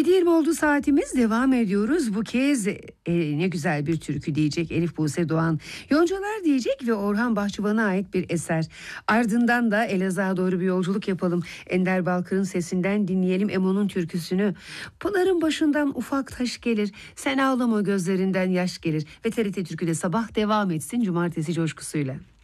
7.20 oldu saatimiz, devam ediyoruz. Bu kez ne güzel bir türkü diyecek Elif Buse Doğan. Yoncalar diyecek ve Orhan Bahçıvan'a ait bir eser. Ardından da Elazığ'a doğru bir yolculuk yapalım. Ender Balkır'ın sesinden dinleyelim Emo'nun türküsünü. Pınarın başından ufak taş gelir, sen ağlama gözlerinden yaş gelir. Ve TRT Türkü'de sabah devam etsin cumartesi coşkusuyla.